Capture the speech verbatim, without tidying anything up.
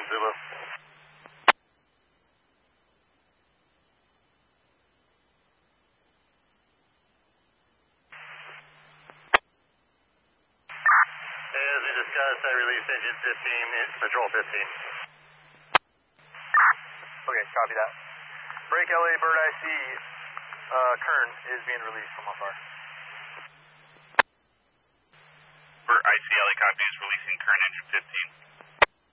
Zulu. As we discussed, I released engine fifteen, Patrol fifteen. Okay, copy that. Break L A, Bird I C, uh, Kern is being released from how far? Bird I C, L A copy is releasing Kern engine fifteen.